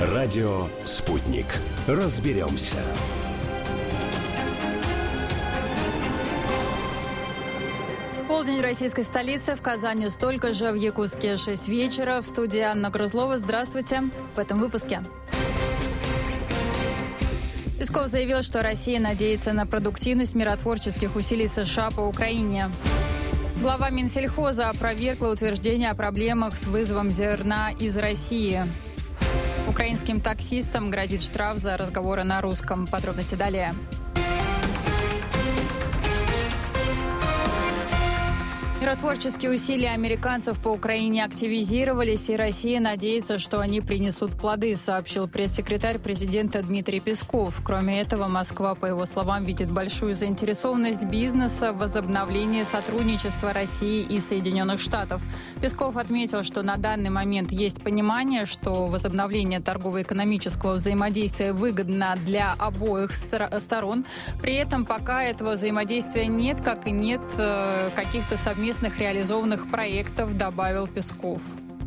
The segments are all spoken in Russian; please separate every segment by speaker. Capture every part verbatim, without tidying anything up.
Speaker 1: Радио «Спутник». Разберемся.
Speaker 2: Полдень в российской столице, в Казани столько же, в Якутске шесть вечера. В студии Анна Грузлова. Здравствуйте. В этом выпуске. Песков заявил, что Россия надеется на продуктивность миротворческих усилий США по Украине. Глава Минсельхоза опровергла утверждение о проблемах с вызовом зерна из России. Украинским таксистам грозит штраф за разговоры на русском. Подробности далее. Миротворческие усилия американцев по Украине активизировались, и Россия надеется, что они принесут плоды, сообщил пресс-секретарь президента Дмитрий Песков. Кроме этого, Москва, по его словам, видит большую заинтересованность бизнеса в возобновлении сотрудничества России и Соединенных Штатов. Песков отметил, что на данный момент есть понимание, что возобновление торгово-экономического взаимодействия выгодно для обоих стор- сторон. При этом пока этого взаимодействия нет, как и нет э, каких-то совместных реализованных проектов, добавил Песков.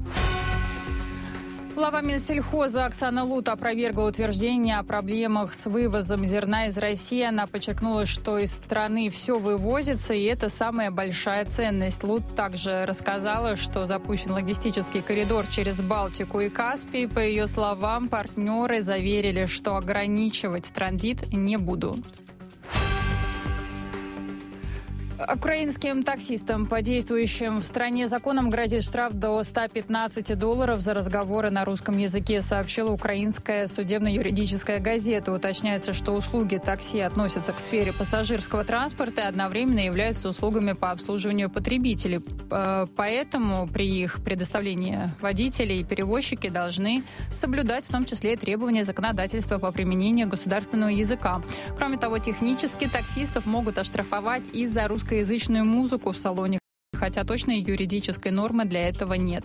Speaker 2: Глава Минсельхоза Оксана Лут опровергла утверждение о проблемах с вывозом зерна из России. Она подчеркнула, что из страны все вывозится, и это самая большая ценность. Лут также рассказала, что запущен логистический коридор через Балтику и Каспий. По ее словам, партнеры заверили, что ограничивать транзит не будут. Украинским таксистам по действующим в стране законам грозит штраф до ста пятнадцати долларов за разговоры на русском языке, сообщила украинская судебно-юридическая газета. Уточняется, что услуги такси относятся к сфере пассажирского транспорта и одновременно являются услугами по обслуживанию потребителей. Поэтому при их предоставлении водители и перевозчики должны соблюдать в том числе и требования законодательства по применению государственного языка. Кроме того, технически таксистов могут оштрафовать и за русскоязычную язычную музыку в салоне, хотя точной юридической нормы для этого нет.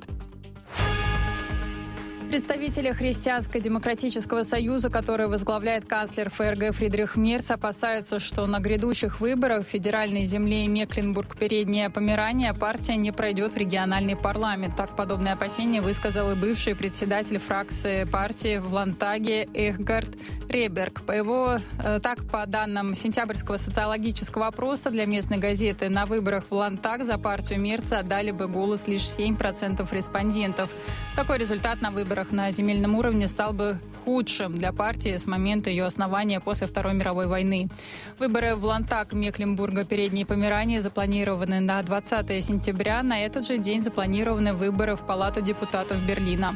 Speaker 2: Представители Христианско-демократического союза, который возглавляет канцлер ФРГ Фридрих Мерц, опасаются, что на грядущих выборах в федеральной земле Мекленбург-Передняя Померания партия не пройдет в региональный парламент. Так подобное опасение высказал и бывший председатель фракции партии в Ландтаге Эхгард Реберг. По его, так, по данным сентябрьского социологического опроса для местной газеты, на выборах в Ландтаг за партию Мерца отдали бы голос лишь семь процентов респондентов. Такой результат на выборах на земельном уровне стал бы худшим для партии с момента ее основания после Второй мировой войны. Выборы в Ландтаг Мекленбурга Передней Померании запланированы на двадцатое сентября. На этот же день запланированы выборы в Палату депутатов Берлина.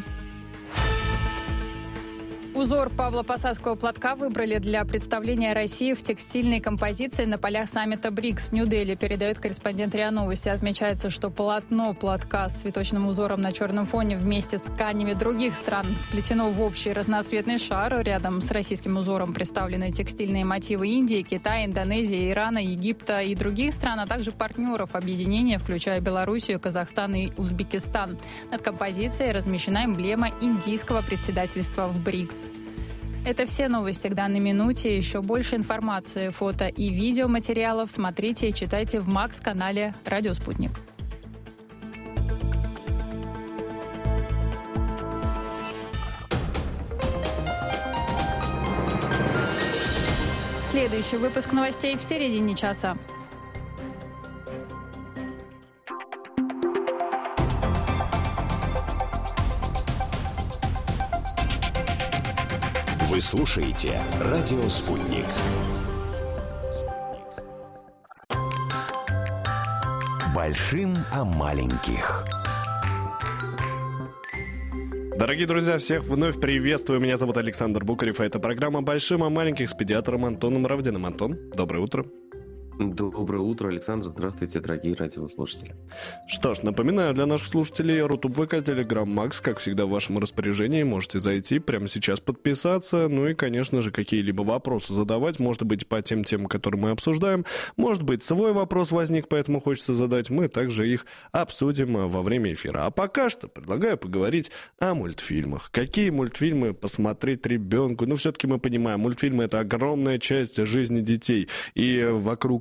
Speaker 2: Узор Павло-Посадского платка выбрали для представления России в текстильной композиции на полях саммита БРИКС в Нью-Дели, передает корреспондент РИА Новости. Отмечается, что полотно платка с цветочным узором на черном фоне вместе с тканями других стран вплетено в общий разноцветный шар. Рядом с российским узором представлены текстильные мотивы Индии, Китая, Индонезии, Ирана, Египта и других стран, а также партнеров объединения, включая Белоруссию, Казахстан и Узбекистан. Над композицией размещена эмблема индийского председательства в БРИКС. Это все новости к данной минуте. Еще больше информации, фото и видеоматериалов смотрите и читайте в Макс-канале «Радио Спутник». Следующий выпуск новостей в середине часа.
Speaker 1: Вы слушаете «Радио Спутник». Большим о маленьких.
Speaker 3: Дорогие друзья, всех вновь приветствую. Меня зовут Александр Букарев, и это программа «Большим о маленьких» с педиатром Антоном Равдиным. Антон, доброе утро.
Speaker 4: Доброе утро, Александр. Здравствуйте, дорогие радиослушатели.
Speaker 3: Что ж, напоминаю для наших слушателей, Рутуб ВК, Телеграм Макс, как всегда в вашем распоряжении. Можете зайти, прямо сейчас подписаться. Ну и, конечно же, какие-либо вопросы задавать. Может быть, по тем темам, которые мы обсуждаем. Может быть, свой вопрос возник, поэтому хочется задать. Мы также их обсудим во время эфира. А пока что предлагаю поговорить о мультфильмах. Какие мультфильмы посмотреть ребенку? Ну, все-таки мы понимаем, мультфильмы — это огромная часть жизни детей. И вокруг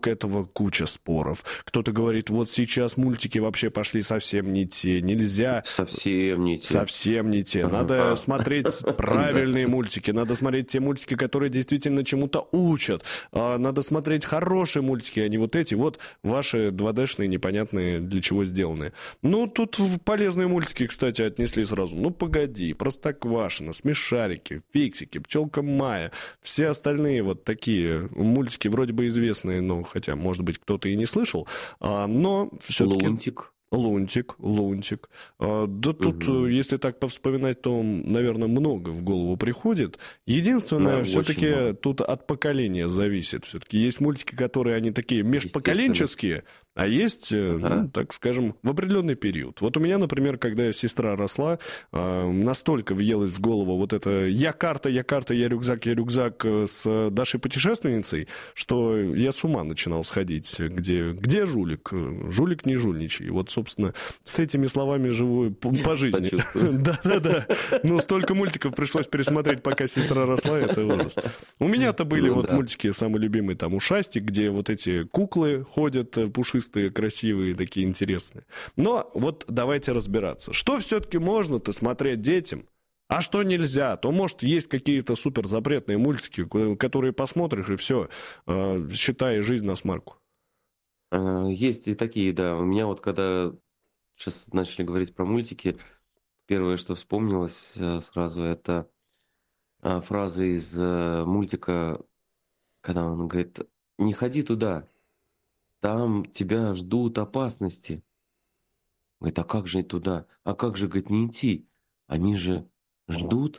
Speaker 3: вокруг этого куча споров. Кто-то говорит, вот сейчас мультики вообще пошли совсем не те, нельзя...
Speaker 4: Совсем не те.
Speaker 3: Совсем не те. Надо смотреть правильные мультики, надо смотреть те мультики, которые действительно чему-то учат. Надо смотреть хорошие мультики, а не вот эти вот ваши два дэ-шные, непонятные для чего сделанные. Ну, тут полезные мультики, кстати, отнесли сразу. Ну, погоди, Простоквашино, Смешарики, Фиксики, Пчелка Майя, все остальные вот такие мультики, вроде бы известные, но хотя, может быть, кто-то и не слышал, но все-таки...
Speaker 4: Лунтик.
Speaker 3: Лунтик, Лунтик. А, да тут, угу. если так повспоминать, то, наверное, много в голову приходит. Единственное, да, все-таки тут от поколения зависит. Все-таки есть мультики, которые они такие межпоколенческие, а есть, ага. ну, так скажем, в определенный период. Вот у меня, например, когда сестра росла, настолько въелась в голову вот это «я карта, я карта, я рюкзак, я рюкзак» с Дашей Путешественницей, что я с ума начинал сходить. Где, где жулик? Жулик не жульничай. Вот, собственно, с этими словами живу по жизни. Да-да-да. Ну, столько мультиков пришлось пересмотреть, пока сестра росла, это ужас. У меня-то были вот мультики, самые любимые, там, «Ушастик», где вот эти куклы ходят пушистые, красивые, такие интересные. Но вот давайте разбираться. Что все-таки можно-то смотреть детям, а что нельзя? То, может, есть какие-то суперзапретные мультики, которые посмотришь, и все, считай, жизнь на смарку.
Speaker 4: Есть и такие, да. У меня вот, когда сейчас начали говорить про мультики, первое, что вспомнилось сразу, это фраза из мультика, когда он говорит: «Не ходи туда, там тебя ждут опасности». Говорит: «А как же туда? А как же, говорит, не идти? Они же ждут».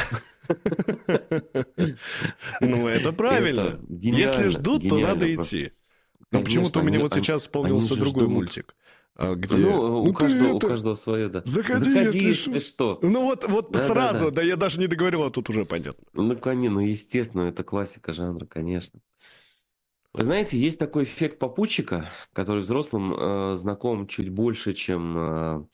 Speaker 3: Ну, это правильно. Если ждут, то надо идти. Но почему-то у меня вот сейчас вспомнился другой мультик. Где...
Speaker 4: Ну, у, ну каждого, это... у каждого свое, да.
Speaker 3: Заходи,
Speaker 4: Заходи
Speaker 3: если,
Speaker 4: если что.
Speaker 3: Ну, вот, вот да, сразу, да, да. да, я даже не договорил, а тут уже понятно.
Speaker 4: Ну, конечно, ну, естественно, это классика жанра, конечно. Вы знаете, есть такой эффект попутчика, который взрослым э, знаком чуть больше, чем э,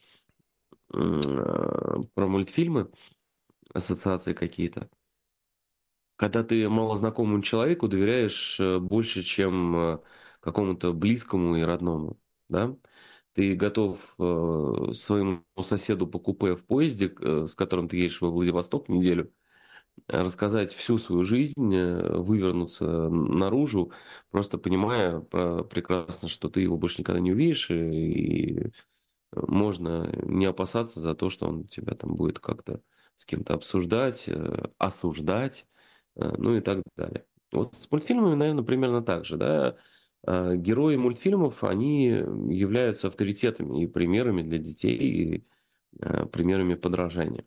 Speaker 4: э, про мультфильмы, ассоциации какие-то. Когда ты малознакомому человеку доверяешь э, больше, чем э, какому-то близкому и родному, да? Ты готов э, своему соседу по купе в поезде, э, с которым ты едешь во Владивосток неделю, рассказать всю свою жизнь, э, вывернуться наружу, просто понимая про, прекрасно, что ты его больше никогда не увидишь, и, и можно не опасаться за то, что он тебя там будет как-то с кем-то обсуждать, э, осуждать, э, ну и так далее. Вот с мультфильмами, наверное, примерно так же, да. Герои мультфильмов, они являются авторитетами и примерами для детей, и примерами подражания.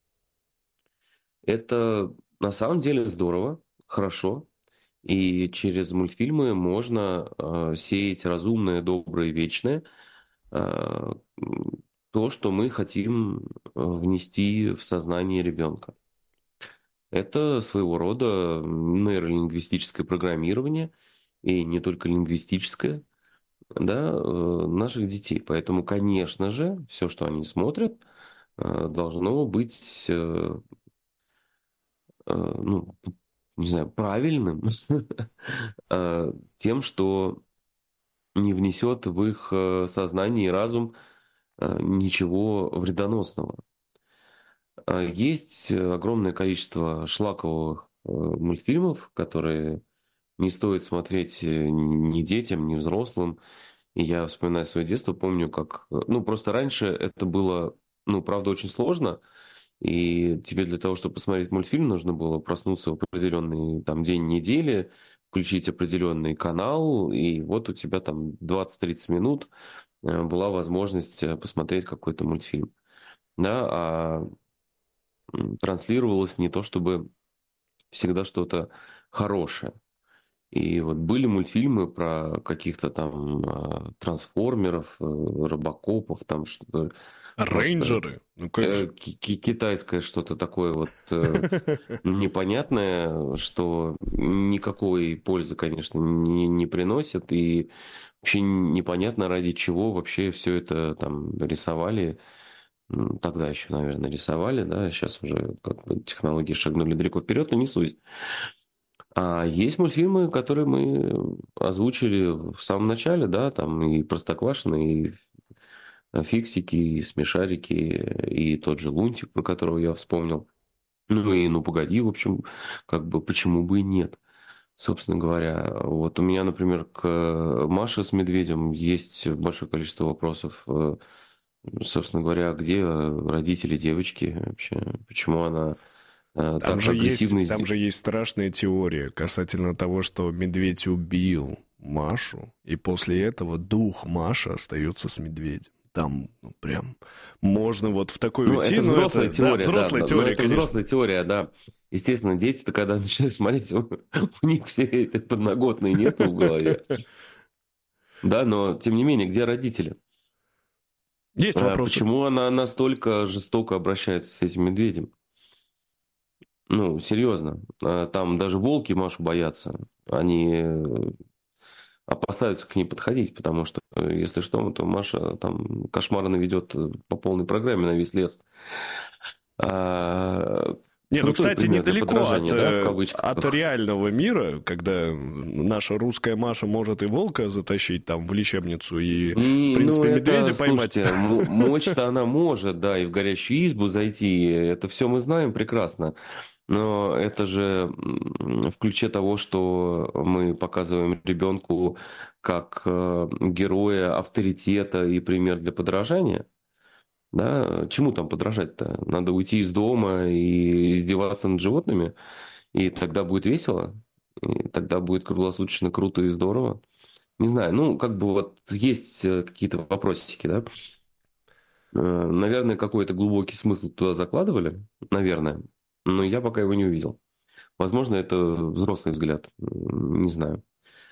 Speaker 4: Это на самом деле здорово, хорошо, и через мультфильмы можно сеять разумное, доброе, вечное, то, что мы хотим внести в сознание ребенка. Это своего рода нейролингвистическое программирование, и не только лингвистическое, да, наших детей. Поэтому, конечно же, все, что они смотрят, должно быть, ну, не знаю, правильным, тем, что не внесет в их сознание и разум ничего вредоносного. Есть огромное количество шлаковых мультфильмов, которые не стоит смотреть ни детям, ни взрослым. И я вспоминаю свое детство, помню, как... Ну, просто раньше это было, ну, правда, очень сложно. И тебе для того, чтобы посмотреть мультфильм, нужно было проснуться в определенный там день недели, включить определенный канал, и вот у тебя там двадцать-тридцать минут была возможность посмотреть какой-то мультфильм. Да, а транслировалось не то, чтобы всегда что-то хорошее. И вот были мультфильмы про каких-то там трансформеров, робокопов, там что-то...
Speaker 3: Рейнджеры? Ну, как же?
Speaker 4: Китайское что-то такое вот непонятное, что никакой пользы, конечно, не, не приносит. И вообще непонятно, ради чего вообще все это там рисовали. Тогда еще, наверное, рисовали, да, сейчас уже как бы технологии шагнули далеко вперед, но не суть. А есть мультфильмы, которые мы озвучили в самом начале, да, там и Простоквашино, и Фиксики, и Смешарики, и тот же Лунтик, про которого я вспомнил. Ну и «Ну, погоди», в общем, как бы почему бы и нет, собственно говоря. Вот у меня, например, к Маше с Медведем есть большое количество вопросов. Э, Собственно говоря, где родители девочки вообще? Почему она э,
Speaker 3: Там
Speaker 4: так
Speaker 3: же есть,
Speaker 4: агрессивно...
Speaker 3: там
Speaker 4: изде-
Speaker 3: же есть страшная теория касательно того, что медведь убил Машу, и после этого дух Маши остается с медведем. Там ну, прям можно вот в такой
Speaker 4: Ну,
Speaker 3: уйти,
Speaker 4: это
Speaker 3: но
Speaker 4: взрослая
Speaker 3: это, да,
Speaker 4: теория, да,
Speaker 3: взрослая
Speaker 4: да, но
Speaker 3: теория,
Speaker 4: это
Speaker 3: конечно.
Speaker 4: взрослая теория, да. Естественно, дети-то, когда начинают смотреть, у у них все это подноготные нету в голове. Да, но тем не менее, где родители?
Speaker 3: Есть
Speaker 4: А
Speaker 3: вопросы.
Speaker 4: почему она настолько жестоко обращается с этим медведем? Ну, серьезно. А там даже волки Машу боятся. Они э, опасаются к ней подходить, потому что, э, если что, то Маша там кошмары наведет э, по полной программе на весь лес. А,
Speaker 3: Не, ну,
Speaker 4: Крутой
Speaker 3: кстати,
Speaker 4: пример для
Speaker 3: недалеко от,
Speaker 4: подражания, да, в
Speaker 3: э,
Speaker 4: кавычках.
Speaker 3: от реального мира, когда наша русская Маша может и волка затащить там в лечебницу и, в
Speaker 4: И, ну,
Speaker 3: принципе,
Speaker 4: это,
Speaker 3: медведя поймать.
Speaker 4: слушайте, м- мочь-то она может, да, и в горящую избу зайти, это все мы знаем прекрасно. Но это же м, в ключе того, что мы показываем ребенку как э, героя, авторитета и пример для подражания. Да? Чему там подражать-то? Надо уйти из дома и издеваться над животными, и тогда будет весело, и тогда будет круглосуточно круто и здорово. Не знаю, ну, как бы вот есть э, какие-то вопросики, да? Э, Наверное, какой-то глубокий смысл туда закладывали, наверное, но я пока его не увидел. Возможно, это взрослый взгляд, м, не знаю,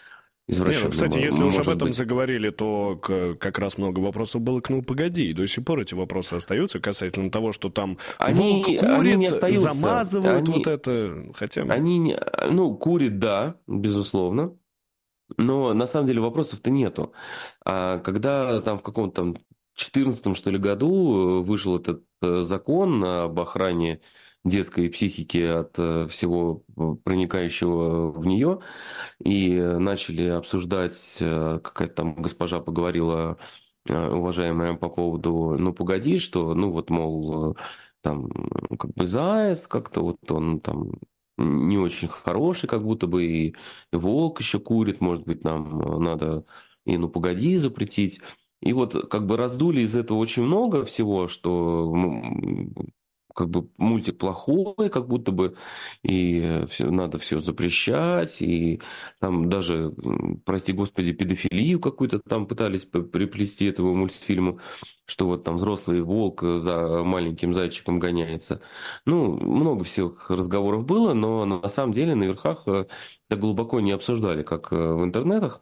Speaker 3: Не, ну,
Speaker 4: извращенный,
Speaker 3: кстати,
Speaker 4: мо-
Speaker 3: если уж об
Speaker 4: может
Speaker 3: этом
Speaker 4: быть.
Speaker 3: заговорили, то к- как раз много вопросов было к «Ну, погоди». И до сих пор эти вопросы остаются касательно того, что там волк
Speaker 4: Они, они не
Speaker 3: курит,
Speaker 4: остаются,
Speaker 3: замазывают вот
Speaker 4: они,
Speaker 3: это. Хотя,
Speaker 4: они, не- ну, курит, да, безусловно, но на самом деле вопросов-то нету. А когда там в каком-то там четырнадцатом, что ли, году э, вышел этот э, закон об охране детской психики от э, всего э, проникающего в нее, и э, начали обсуждать, э, какая-то там госпожа поговорила, э, уважаемая, по поводу, ну, погоди, что, ну, вот, мол, э, там, э, как бы заяц как-то вот он там не очень хороший, как будто бы, и, и волк еще курит, может быть, нам э, надо и «Ну, погоди» запретить. И вот как бы раздули из этого очень много всего, что м, как бы мультик плохой, как будто бы, и все, надо все запрещать, и там даже, м, прости господи, педофилию какую-то там пытались п- приплести этому мультфильму, что вот там взрослый волк за маленьким зайчиком гоняется. Ну, много всех разговоров было, но на самом деле на верхах э, так глубоко не обсуждали, как э, в интернетах.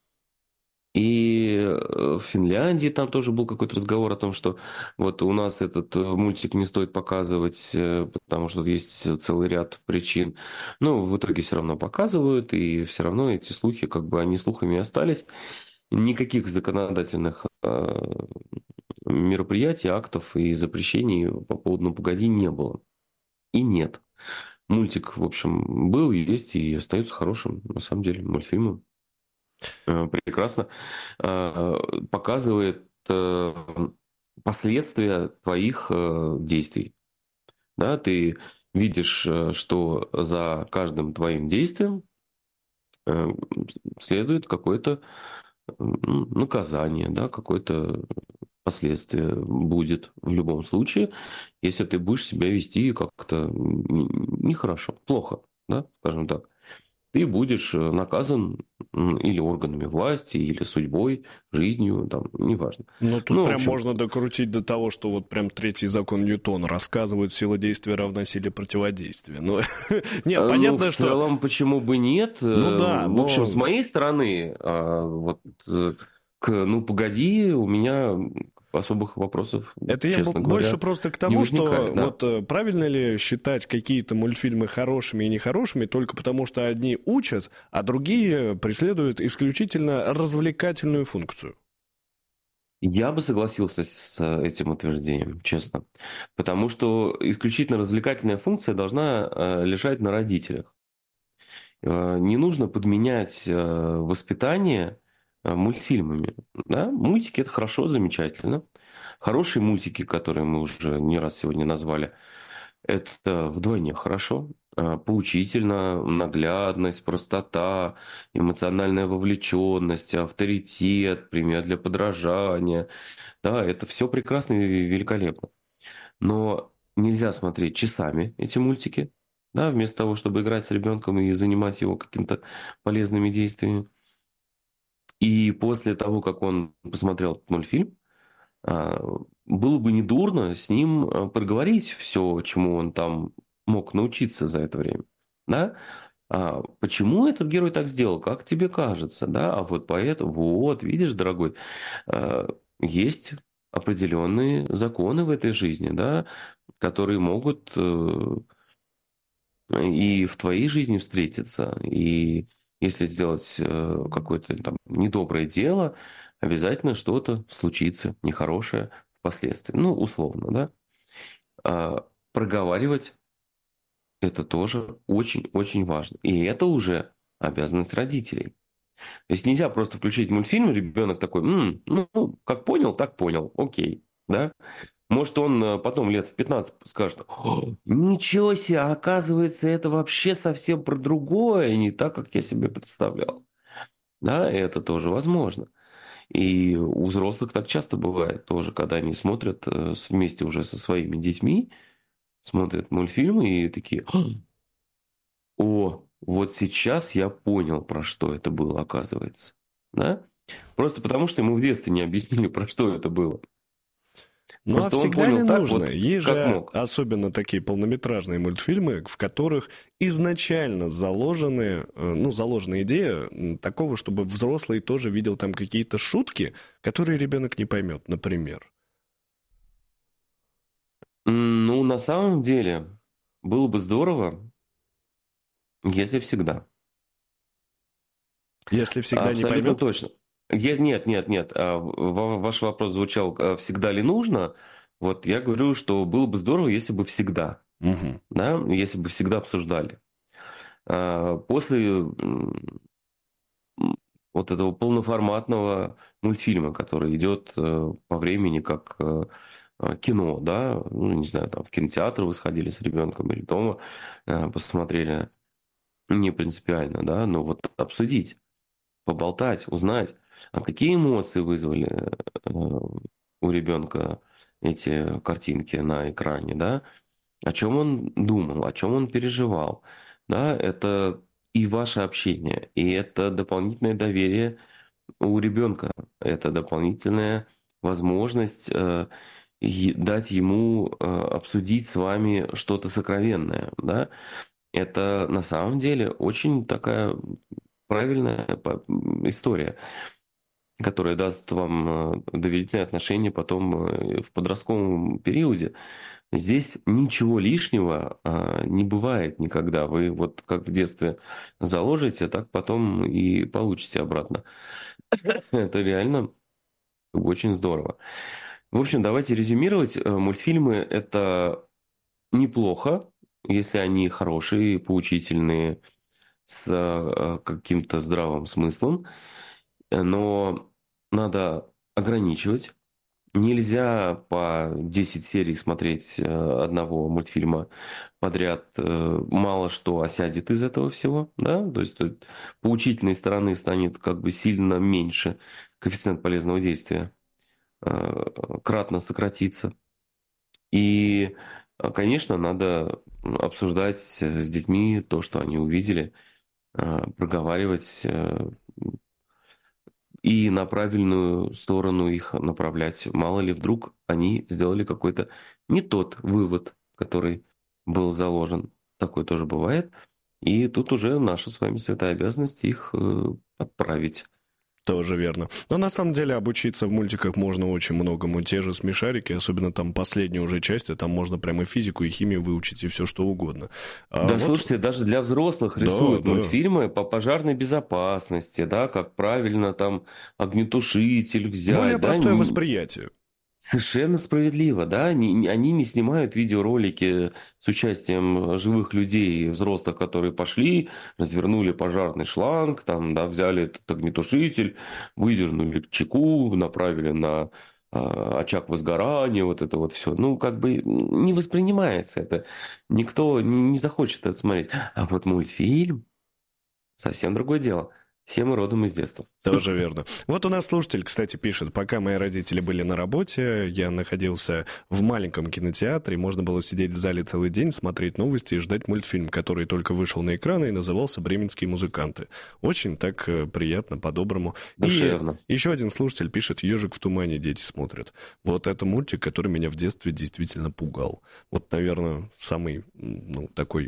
Speaker 4: И э, в Финляндии там тоже был какой-то разговор о том, что вот у нас этот э, мультик не стоит показывать, э, потому что есть целый ряд причин. Но в итоге все равно показывают, и все равно эти слухи, как бы они слухами и остались. Никаких законодательных э, мероприятий, актов и запрещений по поводу «Ну, погоди» не было. И нет. Мультик, в общем, был, есть и остается хорошим, на самом деле, мультфильмом. Э, прекрасно э, показывает э, последствия твоих э, действий. Да, ты видишь, э, что за каждым твоим действием э, следует какое-то э, ну, наказание, да, какое-то последствие будет в любом случае, если ты будешь себя вести как-то н- нехорошо, плохо, да, скажем так. Ты будешь э, наказан м, или органами власти, или судьбой, жизнью, там, неважно.
Speaker 3: ну, тут
Speaker 4: Ну, в
Speaker 3: прям
Speaker 4: общем,
Speaker 3: можно докрутить до того, что вот прям третий закон Ньютона рассказывает, сила действия равна силе противодействия. Ну, нет,
Speaker 4: э, ну,
Speaker 3: понятно,
Speaker 4: в
Speaker 3: что...
Speaker 4: целом, почему бы нет?
Speaker 3: Ну
Speaker 4: Э,
Speaker 3: да,
Speaker 4: В общем,
Speaker 3: но
Speaker 4: с моей стороны, а, вот, э, к «Ну, погоди», у меня особых вопросов,
Speaker 3: это я б-
Speaker 4: честно
Speaker 3: больше
Speaker 4: говоря,
Speaker 3: просто к
Speaker 4: не
Speaker 3: тому, что
Speaker 4: возникает, да.
Speaker 3: вот э, правильно ли считать какие-то мультфильмы хорошими и нехорошими только потому, что одни учат, а другие преследуют исключительно развлекательную функцию?
Speaker 4: Я бы согласился с э, этим утверждением, честно. Потому что исключительно развлекательная функция должна э, лежать на родителях. Не нужно подменять воспитание мультфильмами. Да? Мультики – это хорошо, замечательно. Хорошие мультики, которые мы уже не раз сегодня назвали, это вдвойне хорошо. Поучительно, наглядность, простота, эмоциональная вовлеченность, авторитет, пример для подражания. Да, это все прекрасно и великолепно. Но нельзя смотреть часами эти мультики, да, вместо того, чтобы играть с ребенком и занимать его какими-то полезными действиями. И после того, как он посмотрел этот мультфильм, было бы недурно с ним проговорить все, чему он там мог научиться за это время. Да? А почему этот герой так сделал? Как тебе кажется? Да? А вот поэтому, вот, видишь, дорогой, есть определенные законы в этой жизни, да, которые могут и в твоей жизни встретиться. И если сделать какое-то там недоброе дело, обязательно что-то случится нехорошее впоследствии. Ну, условно, да. А проговаривать это тоже очень-очень важно. И это уже обязанность родителей. То есть нельзя просто включить мультфильм, ребенок такой, М, ну, как понял, так понял, окей, да. Может, он потом лет в пятнадцать скажет, ничего себе, оказывается, это вообще совсем про другое, не так, как я себе представлял. Да, это тоже возможно. И у взрослых так часто бывает тоже, когда они смотрят вместе уже со своими детьми, смотрят мультфильмы и такие, о, вот сейчас я понял, про что это было, оказывается. Да? Просто потому, что ему в детстве не объяснили, про что это было.
Speaker 3: Ну,
Speaker 4: Просто
Speaker 3: а
Speaker 4: он
Speaker 3: всегда
Speaker 4: понял
Speaker 3: ли
Speaker 4: так,
Speaker 3: нужно?
Speaker 4: вот,
Speaker 3: Есть
Speaker 4: как
Speaker 3: же
Speaker 4: мог.
Speaker 3: особенно такие полнометражные мультфильмы, в которых изначально заложены, ну, заложена идея такого, чтобы взрослый тоже видел там какие-то шутки, которые ребенок не поймет, например.
Speaker 4: Ну, на самом деле, было бы здорово, если всегда.
Speaker 3: Если всегда
Speaker 4: Абсолютно
Speaker 3: не поймет?
Speaker 4: точно. Я, нет, нет, нет. А, ваш вопрос звучал, всегда ли нужно? Вот я говорю, что было бы здорово, если бы всегда.
Speaker 3: Угу.
Speaker 4: Да, если бы всегда обсуждали. А, после вот этого полноформатного мультфильма, который идет по времени как кино, да, ну, не знаю, там в кинотеатр вы сходили с ребенком или дома посмотрели, не принципиально, да, но вот обсудить, поболтать, узнать, а какие эмоции вызвали у ребенка эти картинки на экране, да, о чем он думал, о чем он переживал, да, это и ваше общение, и это дополнительное доверие у ребенка, это дополнительная возможность э, дать ему э, обсудить с вами что-то сокровенное, да, это на самом деле очень такая правильная история, которая даст вам доверительные отношения потом в подростковом периоде. Здесь ничего лишнего не бывает никогда. Вы вот как в детстве заложите, так потом и получите обратно. Это реально очень здорово. В общем, давайте резюмировать. Мультфильмы – это неплохо, если они хорошие, поучительные, с каким-то здравым смыслом. Но надо ограничивать. Нельзя по десять серий смотреть одного мультфильма подряд. Мало что осядет из этого всего. Да? То есть поучительной стороны станет как бы сильно меньше. Коэффициент полезного действия кратно сократится. И, конечно, надо обсуждать с детьми то, что они увидели, проговаривать и на правильную сторону их направлять. Мало ли, вдруг они сделали какой-то не тот вывод, который был заложен. Такое тоже бывает. И тут уже наша с вами святая обязанность их отправить.
Speaker 3: Тоже верно. Но на самом деле обучиться в мультиках можно очень многому. Те же смешарики, особенно там последние уже части, там можно прямо и физику, и химию выучить, и все что угодно. А
Speaker 4: да,
Speaker 3: вот...
Speaker 4: слушайте, даже для взрослых рисуют да, мультфильмы да. по пожарной безопасности, да, как правильно там огнетушитель взять.
Speaker 3: Более
Speaker 4: да,
Speaker 3: простое
Speaker 4: не...
Speaker 3: восприятие.
Speaker 4: Совершенно справедливо, да. Они, не- они не снимают видеоролики с участием живых людей, взрослых, которые пошли, развернули пожарный шланг, там, да, взяли этот огнетушитель, выдернули чеку, направили на а, очаг возгорания, вот это вот все. Ну, как бы не воспринимается это. Никто не не захочет это смотреть. А вот мультфильм совсем другое дело. Все мы родом из детства.
Speaker 3: Тоже верно. Вот у нас слушатель, кстати, пишет: пока мои родители были на работе, я находился в маленьком кинотеатре, можно было сидеть в зале целый день, смотреть новости и ждать мультфильм, который только вышел на экраны и назывался «Бременские музыканты». Очень так э, приятно, по-доброму.
Speaker 4: Душевно.
Speaker 3: И еще один слушатель пишет: «Ежик в тумане дети смотрят». Вот это мультик, который меня в детстве действительно пугал. Вот, наверное, самый, ну, такой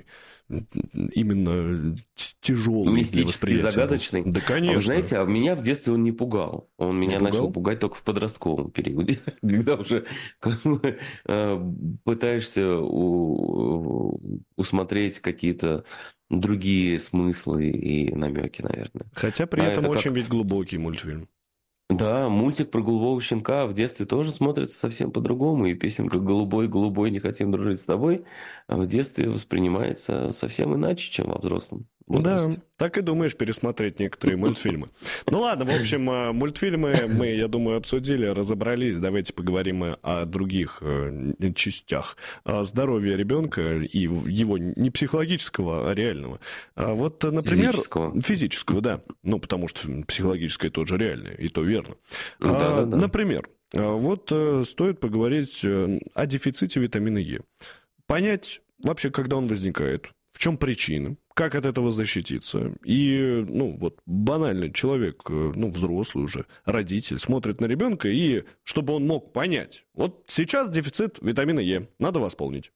Speaker 3: именно тяжелый для
Speaker 4: Мистический,
Speaker 3: восприятия был.
Speaker 4: загадочный.
Speaker 3: Да,
Speaker 4: А
Speaker 3: конечно.
Speaker 4: вы знаете, а меня в детстве он не пугал. Он меня
Speaker 3: пугал?
Speaker 4: начал пугать только в подростковом периоде, когда уже как бы, э, пытаешься у- усмотреть какие-то другие смыслы и намеки, наверное.
Speaker 3: Хотя при
Speaker 4: А
Speaker 3: этом
Speaker 4: это
Speaker 3: очень
Speaker 4: как...
Speaker 3: ведь глубокий мультфильм.
Speaker 4: Да, мультик про голубого щенка в детстве тоже смотрится совсем по-другому. И песенка «Голубой, голубой, не хотим дружить с тобой» в детстве воспринимается совсем иначе, чем во взрослом
Speaker 3: Да,
Speaker 4: возрасте.
Speaker 3: так и думаешь пересмотреть некоторые мультфильмы. Ну ладно, в общем, э, мультфильмы мы, я думаю, обсудили, разобрались. Давайте поговорим и о других э, частях о здоровье ребенка и его не психологического, а реального. А вот, э, например...
Speaker 4: Физического.
Speaker 3: Физического, да. Ну, потому что психологическое тоже реальное, и то верно.
Speaker 4: Да,
Speaker 3: А,
Speaker 4: да, да.
Speaker 3: Например, а, вот э, стоит поговорить э, о дефиците витамина Е. Понять вообще, когда он возникает, в чем причина, как от этого защититься. И, ну, вот банально человек, э, ну, взрослый уже, родитель, смотрит на ребенка, и чтобы он мог понять, вот сейчас дефицит витамина Е, надо восполнить.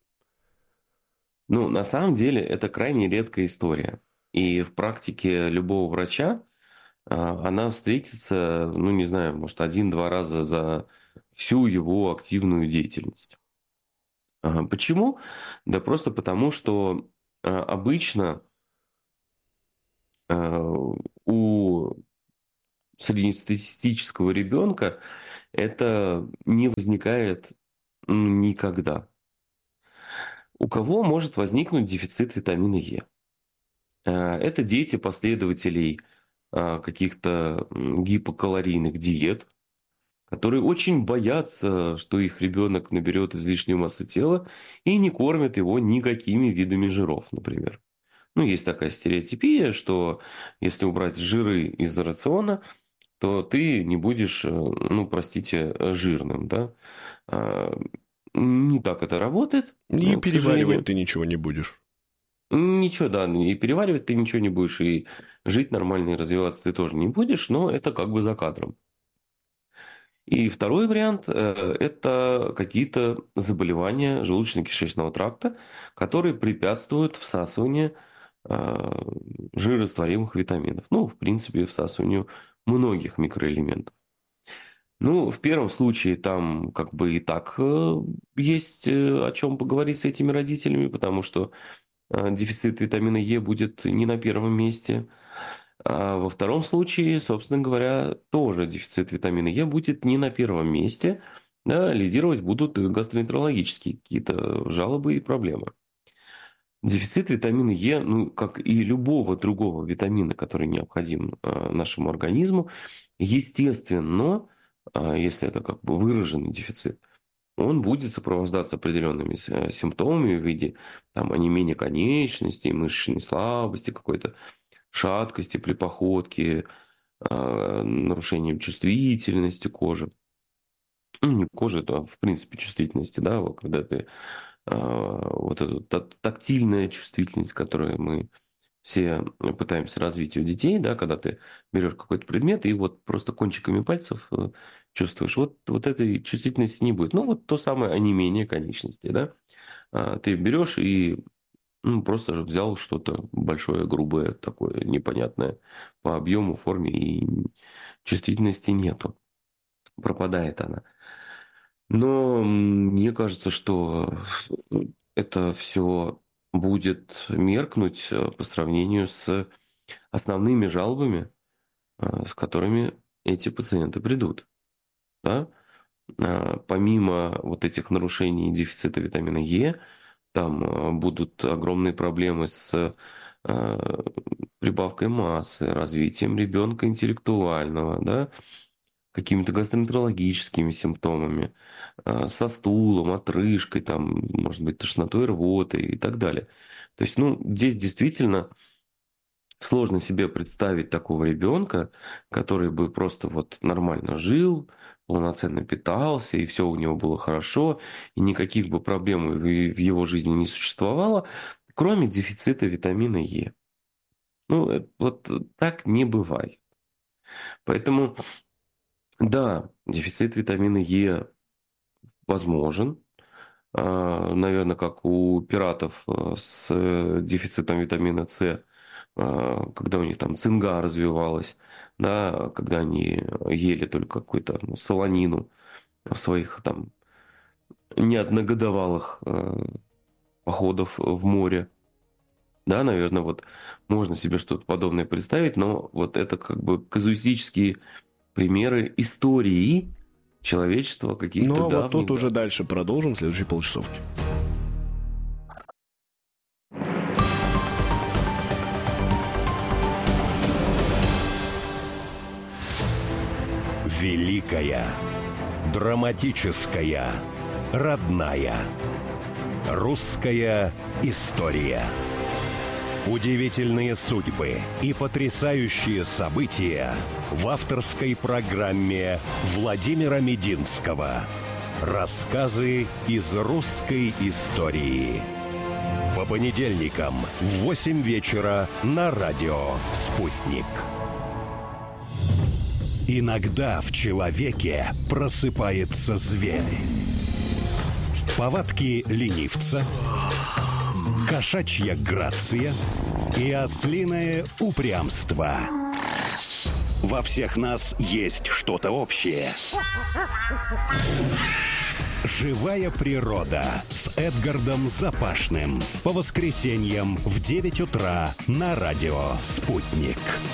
Speaker 4: Ну, на самом деле, это крайне редкая история. И в практике любого врача а, она встретится, ну, не знаю, может, один-два раза за всю его активную деятельность. А, Почему? Да просто потому, что а, обычно а, у среднестатистического ребенка это не возникает м, никогда. У кого может возникнуть дефицит витамина Е? А, Это дети последователей а, каких-то м, гипокалорийных диет, которые очень боятся, что их ребенок наберет излишнюю массу тела и не кормят его никакими видами жиров, например. Ну, есть такая стереотипия, что если убрать жиры из рациона, то ты не будешь, э, ну, простите, э, жирным, да. А, Не так это работает,
Speaker 3: И
Speaker 4: ну, к
Speaker 3: переваривать
Speaker 4: сожалению.
Speaker 3: ты ничего не будешь.
Speaker 4: Ничего, да, и переваривать ты ничего не будешь, и жить нормально, и развиваться ты тоже не будешь, но это как бы за кадром. И второй вариант э, – это какие-то заболевания желудочно-кишечного тракта, которые препятствуют всасыванию э, жирорастворимых витаминов. Ну, в принципе, всасыванию многих микроэлементов. Ну, в первом случае там как бы и так э, есть э, о чем поговорить с этими родителями, потому что э, дефицит витамина Е будет не на первом месте. А во втором случае, собственно говоря, тоже дефицит витамина Е будет не на первом месте. Да, лидировать будут гастроэнтерологические какие-то жалобы и проблемы. Дефицит витамина Е, ну, как и любого другого витамина, который необходим э, нашему организму, естественно, э, если это как бы выраженный дефицит, он будет сопровождаться определенными с- симптомами в виде там, онемения конечностей, мышечной слабости, какой-то шаткости при походке, а, нарушением чувствительности кожи. Ну, не кожи, а в принципе чувствительности, да, вот когда ты а, вот эту та- тактильная чувствительность, которую мы все пытаемся развить у детей, да, когда ты берешь какой-то предмет и вот просто кончиками пальцев э, чувствуешь, вот, вот этой чувствительности не будет. Ну, вот то самое онемение конечностей, да. А, Ты берешь и ну, просто взял что-то большое, грубое, такое непонятное по объему, форме, и чувствительности нету. Пропадает она. Но мне кажется, что это все будет меркнуть э, по сравнению с основными жалобами, э, с которыми эти пациенты придут. Да? помимо вот этих нарушений и дефицита витамина Е, там будут огромные проблемы с прибавкой массы, развитием ребенка интеллектуального, да, какими-то гастроэнтерологическими симптомами, со стулом, отрыжкой, там, может быть, тошнотой, рвотой и так далее. То есть, ну, здесь действительно сложно себе представить такого ребенка, который бы просто вот нормально жил, полноценно питался, и все у него было хорошо, и никаких бы проблем в его жизни не существовало, кроме дефицита витамина Е. Ну, вот так не бывает. Поэтому, да, дефицит витамина Е возможен. Наверное, как у пиратов с дефицитом витамина С, когда у них там цинга развивалась, да, когда они ели только какую-то ну, солонину в своих там неодногодовалых походов в море. Да, наверное, вот можно себе что-то подобное представить, но вот это как бы казуистические примеры истории человечества каких-то
Speaker 3: ну, а
Speaker 4: давних.
Speaker 3: вот тут
Speaker 4: да.
Speaker 3: уже дальше продолжим в следующей полчасовке.
Speaker 1: Великая, драматическая, родная. Русская история. Удивительные судьбы и потрясающие события в авторской программе Владимира Мединского. Рассказы из русской истории. По понедельникам в восемь вечера на радио «Спутник». Иногда в человеке просыпается зверь. Повадки ленивца, кошачья грация и ослиное упрямство. Во всех нас есть что-то общее. «Живая природа» с Эдгардом Запашным. По воскресеньям в девять утра на радио «Спутник».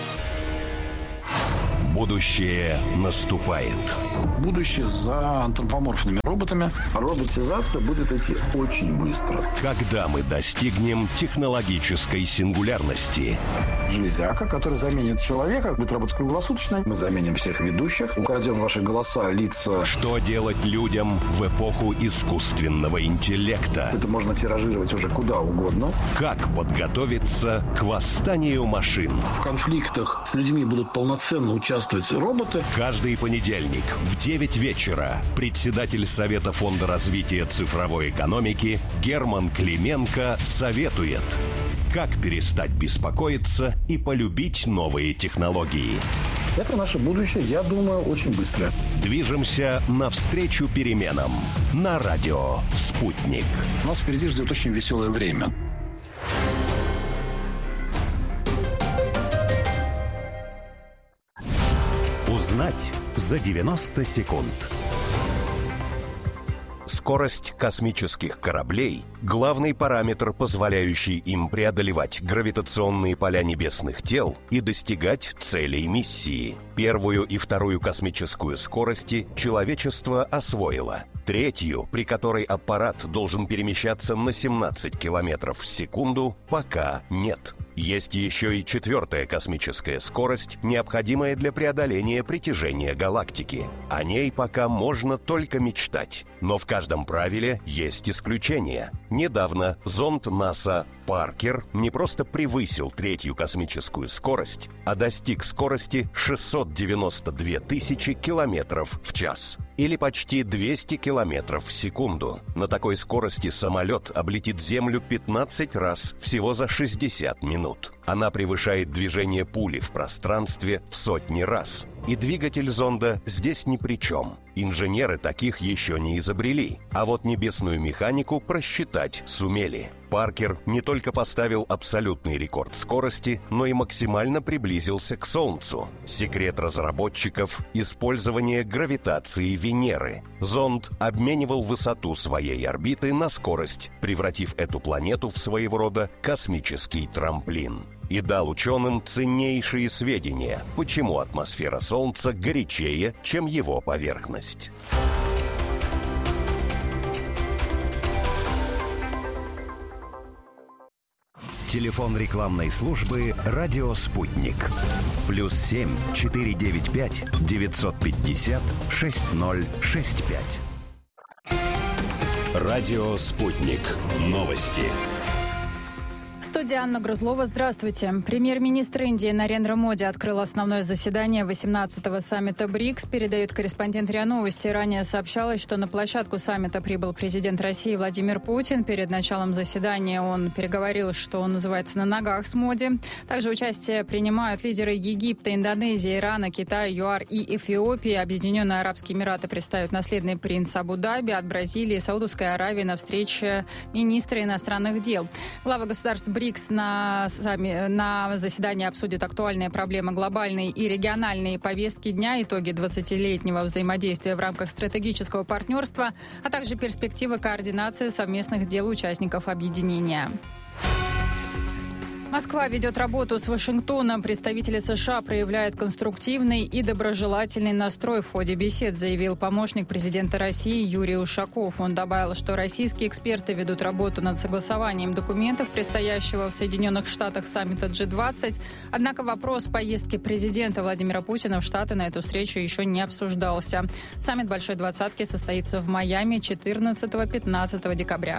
Speaker 1: Будущее наступает.
Speaker 5: Будущее за антропоморфными роботами. Роботизация будет идти очень быстро.
Speaker 1: Когда мы достигнем технологической сингулярности?
Speaker 5: Железяка, которая заменит человека, будет работать круглосуточно. Мы заменим всех ведущих, украдем ваши голоса, лица.
Speaker 1: Что делать людям в эпоху искусственного интеллекта?
Speaker 5: Это можно тиражировать уже куда угодно.
Speaker 1: Как подготовиться к восстанию машин?
Speaker 5: В конфликтах с людьми будут полноценно участвовать роботы.
Speaker 1: Каждый понедельник в девять вечера председатель Совета Фонда развития цифровой экономики Герман Клименко советует, как перестать беспокоиться и полюбить новые технологии.
Speaker 5: Это наше будущее, я думаю, очень быстро.
Speaker 1: Движемся навстречу переменам на радио «Спутник».
Speaker 5: Нас впереди ждет очень веселое время.
Speaker 1: Узнать за девяносто секунд. Скорость космических кораблей – главный параметр, позволяющий им преодолевать гравитационные поля небесных тел и достигать целей миссии. Первую и вторую космическую скорости человечество освоило. Третью, при которой аппарат должен перемещаться на семнадцать километров в секунду, пока нет. Есть еще и четвертая космическая скорость, необходимая для преодоления притяжения галактики. О ней пока можно только мечтать. Но в каждом правиле есть исключение. Недавно зонд НАСА «Паркер» не просто превысил третью космическую скорость, а достиг скорости шестьсот девяносто две тысячи километров в час. Или почти двести километров в секунду. На такой скорости самолет облетит Землю пятнадцать раз всего за шестьдесят минут. Она превышает движение пули в пространстве в сотни раз. И двигатель зонда здесь ни при чем. Инженеры таких еще не изобрели. А вот небесную механику просчитать сумели. Паркер не только поставил абсолютный рекорд скорости, но и максимально приблизился к Солнцу. Секрет разработчиков – использование гравитации Венеры. Зонд обменивал высоту своей орбиты на скорость, превратив эту планету в своего рода космический трамплин. И дал ученым ценнейшие сведения, почему атмосфера Солнца горячее, чем его поверхность. Телефон рекламной службы «Радио Спутник». Плюс семь четыре девять пять девятьсот пятьдесят шесть ноль шесть пять. Радио «Спутник». Новости.
Speaker 2: Студия Анна Грузлова. Здравствуйте. Премьер-министр Индии Нарендра Моди открыл основное заседание восемнадцатого саммита БРИКС, передает корреспондент РИА Новости. Ранее сообщалось, что на площадку саммита прибыл президент России Владимир Путин. Перед началом заседания он переговорил, что называется, на ногах с Моди. Также участие принимают лидеры Египта, Индонезии, Ирана, Китая, ЮАР и Эфиопии. Объединенные Арабские Эмираты представят наследный принц Абу-Даби. От Бразилии и Саудовской Аравии на встрече министра иностранных дел. Главы государств БРИКС на, сами, на заседании обсудят актуальные проблемы глобальной и региональной повестки дня, итоги двадцатилетнего взаимодействия в рамках стратегического партнерства, а также перспективы координации совместных дел участников объединения. Москва ведет работу с Вашингтоном. Представители США проявляют конструктивный и доброжелательный настрой в ходе бесед, заявил помощник президента России Юрий Ушаков. Он добавил, что российские эксперты ведут работу над согласованием документов предстоящего в Соединенных Штатах саммита джи двадцать. Однако вопрос поездки президента Владимира Путина в Штаты на эту встречу еще не обсуждался. Саммит Большой Двадцатки состоится в Майами четырнадцатого-пятнадцатого декабря.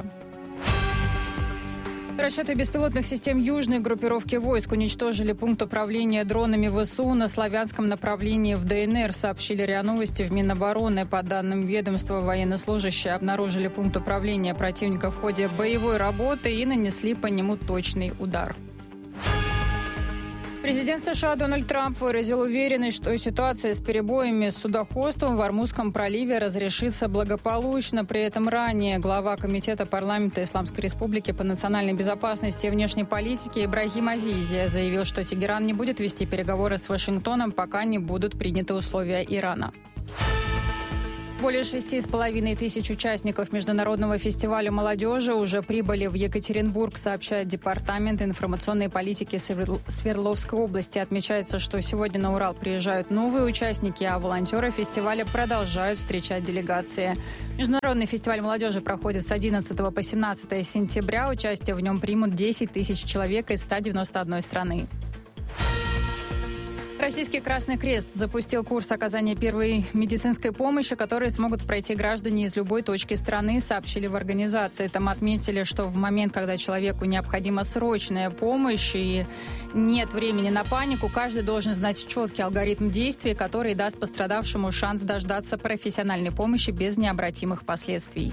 Speaker 2: Расчеты беспилотных систем южной группировки войск уничтожили пункт управления дронами ВСУ на славянском направлении в ДНР, сообщили РИА Новости в Минобороны. По данным ведомства, военнослужащие обнаружили пункт управления противника в ходе боевой работы и нанесли по нему точный удар. Президент США Дональд Трамп выразил уверенность, что ситуация с перебоями с судоходством в Ормузском проливе разрешится благополучно. При этом ранее глава Комитета парламента Исламской Республики по национальной безопасности и внешней политике Ибрагим Азизи заявил, что Тегеран не будет вести переговоры с Вашингтоном, пока не будут приняты условия Ирана. Более шести с половиной тысяч участников международного фестиваля молодежи уже прибыли в Екатеринбург, сообщает Департамент информационной политики Свердловской области. Отмечается, что сегодня на Урал приезжают новые участники, а волонтеры фестиваля продолжают встречать делегации. Международный фестиваль молодежи проходит с одиннадцатого по семнадцатое сентября. Участие в нем примут десять тысяч человек из ста девяноста одной страны. Российский Красный Крест запустил курс оказания первой медицинской помощи, который смогут пройти граждане из любой точки страны, сообщили в организации. Там отметили, что в момент, когда человеку необходима срочная помощь и нет времени на панику, каждый должен знать четкий алгоритм действий, который даст пострадавшему шанс дождаться профессиональной помощи без необратимых последствий.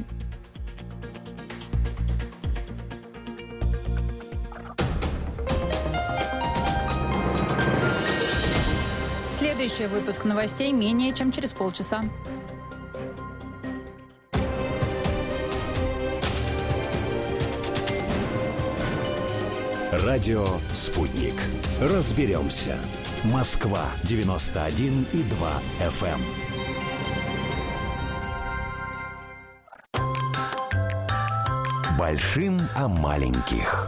Speaker 2: Следующий выпуск новостей менее чем через полчаса.
Speaker 1: Радио «Спутник». Разберемся. Москва девяносто один и два эф эм. Большим о маленьких.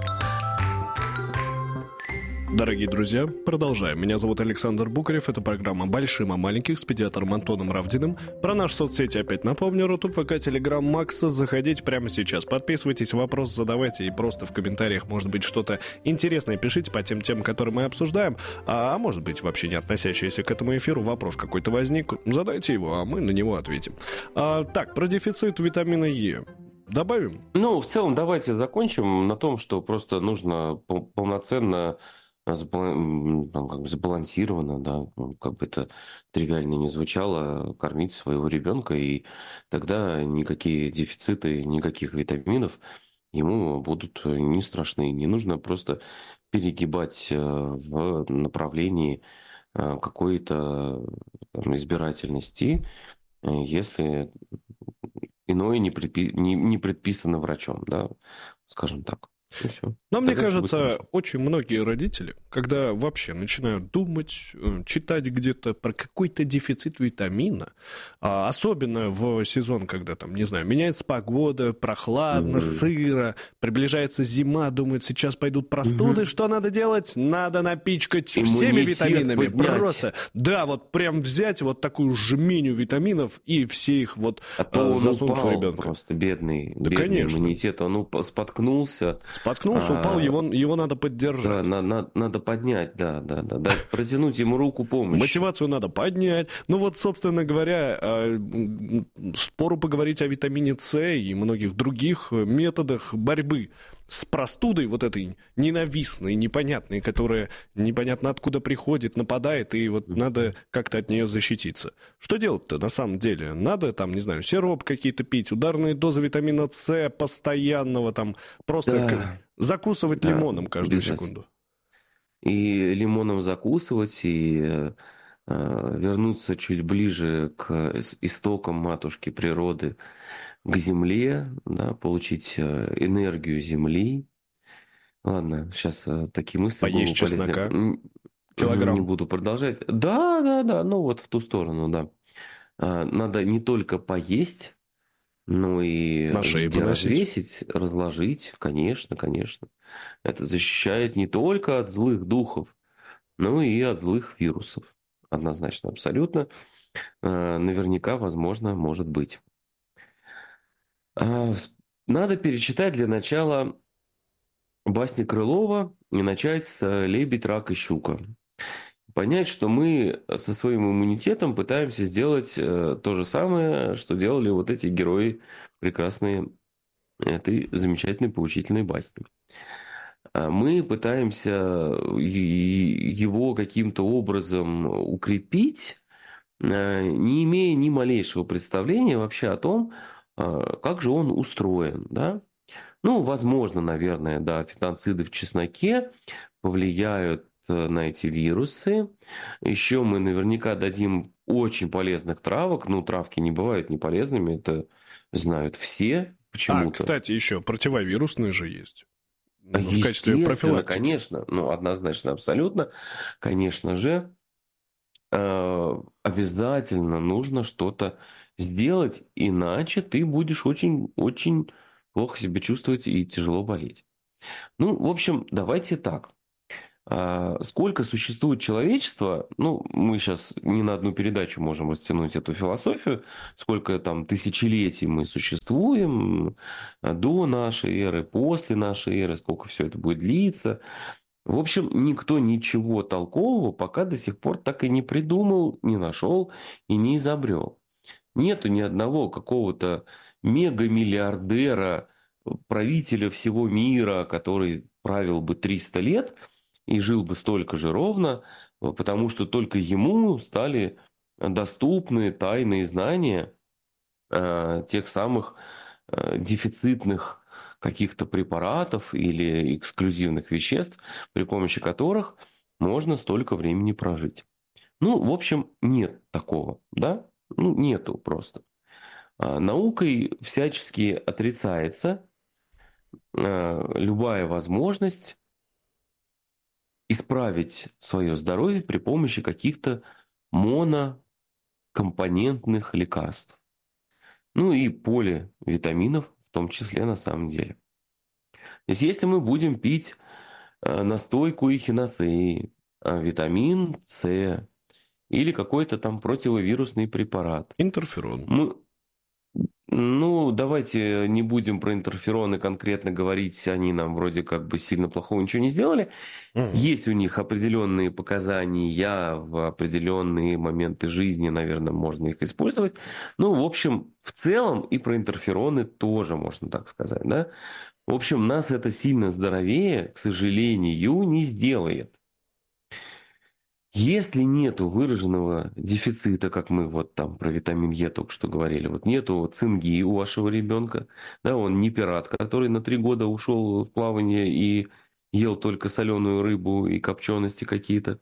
Speaker 3: Дорогие друзья, продолжаем. Меня зовут Александр Букарев. Это программа «Большим о маленьких» с педиатром Антоном Равдиным. Про наши соцсети опять напомню. Рутуб, ВК, Телеграм, Макс. Заходите прямо сейчас. Подписывайтесь, вопрос задавайте. И просто в комментариях, может быть, что-то интересное пишите по тем темам, которые мы обсуждаем. А, а может быть, вообще не относящийся к этому эфиру вопрос какой-то возник. Задайте его, а мы на него ответим. А, так, про дефицит витамина Е. Добавим?
Speaker 4: Ну, в целом, давайте закончим на том, что просто нужно пол- полноценно... забалансированно, да, как бы это тривиально не звучало, кормить своего ребенка, и тогда никакие дефициты, никаких витаминов ему будут не страшны. Не нужно просто перегибать в направлении какой-то там избирательности, если иное не, предпи- не, не предписано врачом, да, скажем так.
Speaker 3: Но мне кажется, очень многие родители, когда вообще начинают думать, читать где-то про какой-то дефицит витамина, особенно в сезон, когда там, не знаю, меняется погода, прохладно, mm-hmm. сыро, приближается зима, думают, сейчас пойдут простуды, mm-hmm. что надо делать? Надо напичкать иммунитет всеми витаминами. Поднять. Просто, да, вот прям взять вот такую жменю витаминов и все их вот
Speaker 4: а то
Speaker 3: засунуть
Speaker 4: он упал
Speaker 3: в ребенка.
Speaker 4: Просто бедный,
Speaker 3: да,
Speaker 4: бедный
Speaker 3: конечно.
Speaker 4: иммунитет, он уп- споткнулся.
Speaker 3: Споткнулся,
Speaker 4: А,
Speaker 3: упал, его, его надо
Speaker 4: да,
Speaker 3: поддержать.
Speaker 4: на- на- надо поднять, да, да, да, да, протянуть ему руку помощи.
Speaker 3: Мотивацию надо поднять. Ну вот, собственно говоря, э, м, спору поговорить о витамине С и многих других методах борьбы с простудой вот этой ненавистной, непонятной, которая непонятно откуда приходит, нападает, и вот надо как-то от нее защититься. Что делать-то на самом деле? Надо там, не знаю, сироп какие-то пить, ударные дозы витамина С постоянного, там просто
Speaker 4: Да,
Speaker 3: к- закусывать
Speaker 4: да,
Speaker 3: лимоном каждую
Speaker 4: обязательно.
Speaker 3: секунду.
Speaker 4: И лимоном закусывать, и э, э, вернуться чуть ближе к ис- истокам матушки природы, к земле, да, получить э, энергию земли. Ладно, сейчас такие мысли в голову
Speaker 3: Поесть
Speaker 4: полезли.
Speaker 3: чеснока.
Speaker 4: М,
Speaker 3: Килограмм.
Speaker 4: Не буду продолжать. Да, да, да, ну вот в ту сторону, да. А, Надо не только поесть, но и
Speaker 3: На шее
Speaker 4: везде
Speaker 3: поносить.
Speaker 4: развесить, разложить, конечно, конечно. Это защищает не только от злых духов, но и от злых вирусов. Однозначно, абсолютно. А, Наверняка, возможно, может быть. А, вс- Надо перечитать для начала басни Крылова и начать с э, «Лебедь, рак и щука». Понять, что мы со своим иммунитетом пытаемся сделать э, то же самое, что делали вот эти герои прекрасные этой замечательной поучительной басни. А Мы пытаемся и- его каким-то образом укрепить, э, не имея ни малейшего представления вообще о том, э, как же он устроен, да? Ну, возможно, наверное, да, фитонциды в чесноке повлияют э, на эти вирусы. Еще мы наверняка дадим очень полезных травок. Ну, травки не бывают неполезными, это знают все
Speaker 3: А,
Speaker 4: почему-то.
Speaker 3: кстати, еще противовирусные же есть. Ну, в качестве
Speaker 4: Естественно,
Speaker 3: профилактики.
Speaker 4: конечно, ну, однозначно, абсолютно, конечно же, э, обязательно нужно что-то сделать, иначе ты будешь очень-очень плохо себя чувствовать и тяжело болеть. Ну, в общем, давайте так. А, Сколько существует человечество, ну, мы сейчас не на одну передачу можем растянуть эту философию, сколько там тысячелетий мы существуем, а, до нашей эры, после нашей эры, сколько все это будет длиться. В общем, никто ничего толкового пока до сих пор так и не придумал, не нашел и не изобрел. Нету ни одного какого-то мегамиллиардера, правителя всего мира, который правил бы триста лет и жил бы столько же ровно, потому что только ему стали доступны тайные знания э, тех самых э, дефицитных каких-то препаратов или эксклюзивных веществ, при помощи которых можно столько времени прожить. Ну, в общем, нет такого, да? Ну, нету просто. А, Наукой всячески отрицается э, любая возможность исправить свое здоровье при помощи каких-то монокомпонентных лекарств. Ну и поливитаминов в том числе на самом деле. То есть если мы будем пить э, настойку эхиноцеи, э, витамин С или какой-то там противовирусный препарат,
Speaker 3: Интерферон.
Speaker 4: мы, ну, давайте не будем про интерфероны конкретно говорить, они нам вроде как бы сильно плохого ничего не сделали.
Speaker 3: Мгм.
Speaker 4: Есть у них определенные показания в определенные моменты жизни, наверное, можно их использовать. Ну, в общем, в целом и про интерфероны тоже можно так сказать, да. В общем, нас это сильно здоровее, к сожалению, не сделает. Если нету выраженного дефицита, как мы вот там про витамин Е только что говорили, вот нету цинги у вашего ребенка, да, он не пират, который на три года ушел в плавание и ел только соленую рыбу и копчености какие-то,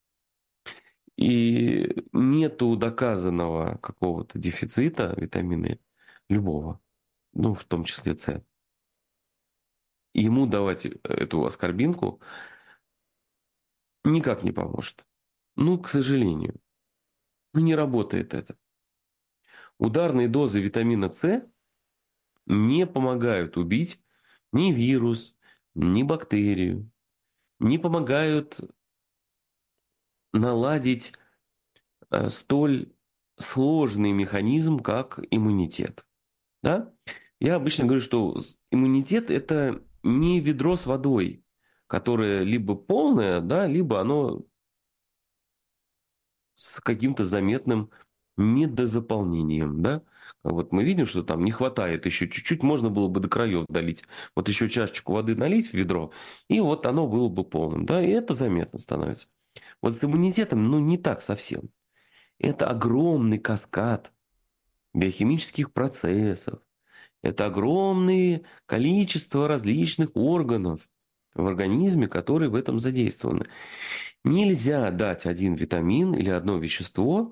Speaker 4: и нету доказанного какого-то дефицита витамина любого, ну, в том числе С, ему давать эту аскорбинку никак не поможет. Ну, к сожалению, ну, не работает это. Ударные дозы витамина С не помогают убить ни вирус, ни бактерию, не помогают наладить э, столь сложный механизм, как иммунитет. Да? Я обычно говорю, что с- иммунитет – это не ведро с водой, которое либо полное, да, либо оно с каким-то заметным недозаполнением, да. Вот мы видим, что там не хватает еще чуть-чуть, можно было бы до краев долить. Вот еще чашечку воды налить в ведро, и вот оно было бы полным, да, и это заметно становится. Вот с иммунитетом, ну, не так совсем. Это огромный каскад биохимических процессов. Это огромное количество различных органов в организме, которые в этом задействованы. Нельзя дать один витамин или одно вещество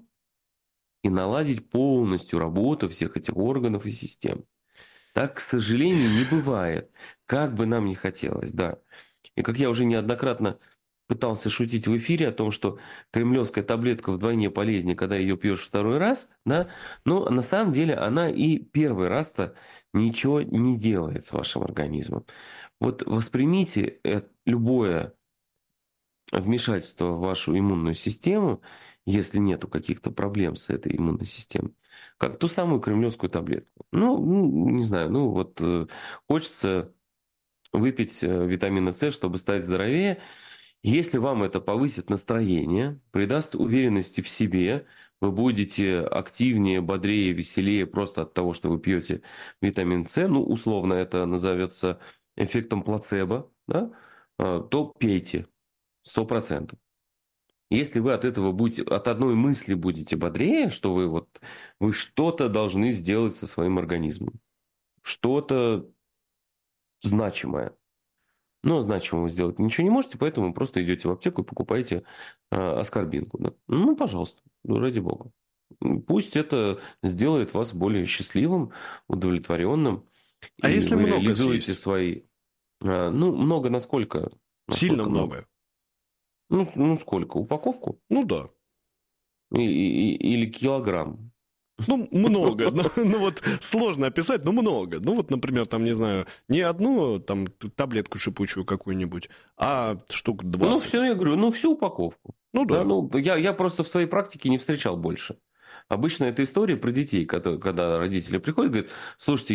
Speaker 4: и наладить полностью работу всех этих органов и систем. Так, к сожалению, не бывает. Как бы нам ни хотелось, да. И как я уже неоднократно пытался шутить в эфире о том, что кремлевская таблетка вдвойне полезнее, когда ее пьешь второй раз, да, но на самом деле она и первый раз-то ничего не делает с вашим организмом. Вот воспримите любое вмешательство в вашу иммунную систему, если нету каких-то проблем с этой иммунной системой, как ту самую кремлевскую таблетку. Ну, ну не знаю, ну вот э, хочется выпить э, витамина С, чтобы стать здоровее. Если вам это повысит настроение, придаст уверенности в себе, вы будете активнее, бодрее, веселее просто от того, что вы пьете витамин С, ну, условно это назовется эффектом плацебо, да, то пейте, сто процентов. Если вы от этого будете, от одной мысли будете бодрее, что вы вот, вы что-то должны сделать со своим организмом, что-то значимое. Но значимого вы сделать ничего не можете, поэтому просто идете в аптеку и покупаете э, аскорбинку. Да? Ну, пожалуйста, ну, ради бога. Пусть это сделает вас более счастливым, удовлетворенным.
Speaker 3: А
Speaker 4: и
Speaker 3: если
Speaker 4: вы
Speaker 3: много
Speaker 4: реализуете
Speaker 3: съесть?
Speaker 4: свои... Э, ну, много насколько?
Speaker 3: Сильно
Speaker 4: насколько
Speaker 3: много.
Speaker 4: Ну, ну, сколько? Упаковку?
Speaker 3: Ну да.
Speaker 4: И, и- или килограмм?
Speaker 3: Ну, много. Ну, ну, вот сложно описать, но много. Ну, вот, например, там, не знаю, не одну там таблетку шипучую какую-нибудь, а штук
Speaker 4: Ну,
Speaker 3: двадцать.
Speaker 4: все, я говорю, ну, всю упаковку.
Speaker 3: Ну
Speaker 4: Да,
Speaker 3: да.
Speaker 4: ну, я, я просто в своей практике не встречал больше. Обычно это история про детей, когда, когда родители приходят и говорят, слушайте,